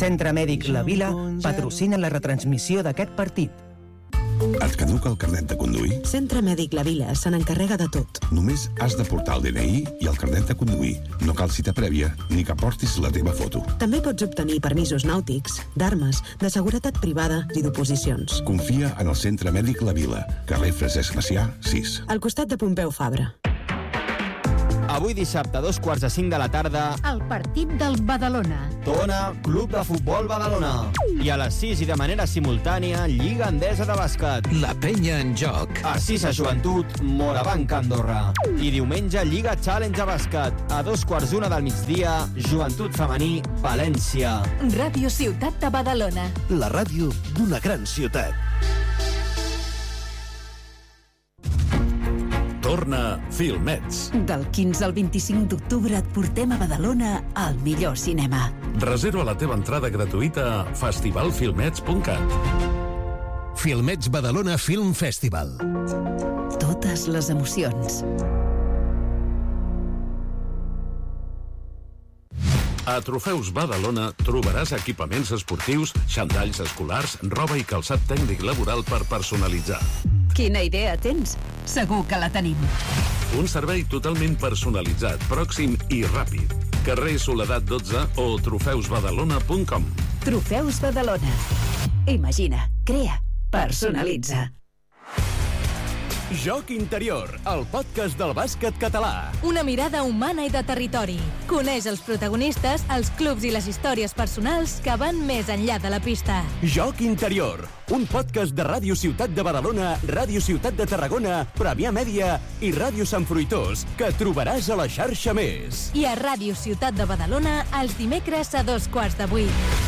Centre Mèdic La Vila patrocina la retransmissió d'aquest partit. Et caduca el carnet de conduir? Centre Mèdic La Vila se n'encarrega de tot. Només has de portar el DNI i el carnet de conduir. No cal cita prèvia ni que portis la teva foto. També pots obtenir permisos nàutics, d'armes, de seguretat privada i d'oposicions. Confia en el Centre Mèdic La Vila, carrer Francesc Macià, 6. Al costat de Pompeu Fabra. Avui dissabte, a 4:45 de la tarda, el partit del Badalona. Tona, Club de Futbol Badalona. I a les 6 i de manera simultània, Lliga Endesa de Bàsquet. La penya en joc. A 6 a Joventut, Morabanc, Andorra. I diumenge, Lliga Challenge a Bàsquet. A 2:15 del migdia, Joventut Femení, València. Ràdio Ciutat de Badalona. La ràdio d'una gran ciutat. Torna Filmets. Del 15 al 25 d'octubre et portem a Badalona al millor cinema. Reserva la teva entrada gratuïta a festivalfilmets.cat. Filmets Badalona Film Festival. Totes les emocions. A Trofeus Badalona trobaràs equipaments esportius, xandalls escolars, roba i calçat tècnic laboral per personalitzar. Quina idea tens? Segur que la tenim. Un servei totalment personalitzat, pròxim i ràpid. Carrer Soledat 12 o trofeusbadalona.com. Trofeus Badalona. Imagina, crea, personalitza. Joc Interior, el podcast del bàsquet català. Una mirada humana i de territori. Coneix els protagonistes, els clubs i les històries personals que van més enllà de la pista. Joc Interior, un podcast de Ràdio Ciutat de Badalona, Ràdio Ciutat de Tarragona, Premià Mèdia i Ràdio Sant Fruitós, que trobaràs a la xarxa Més. I a Ràdio Ciutat de Badalona els dimecres a 7:15.